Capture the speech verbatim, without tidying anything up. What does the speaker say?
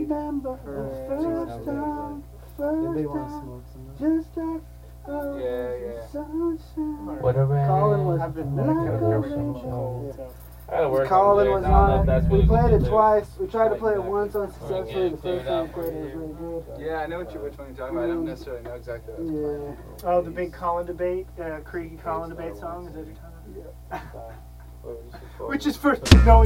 remember the first time, first time, just like oh, Yeah, yeah. sunshine. Whatever. Colin was I've been like medicated a for some rain. cold. Yeah. I gotta work Colin on was lyrics. I don't know on if it. that's We really played good it lyrics. twice. We tried to Like play it that. once Yeah, unsuccessfully. The clear first it time out we played it was for really good. Yeah, I know what you which one you're talking about. I don't necessarily know exactly what it's Yeah. Oh, the big Colin debate, uh, Creaky Colin debate song. Is that what you're talking about? Yeah. Which is for no.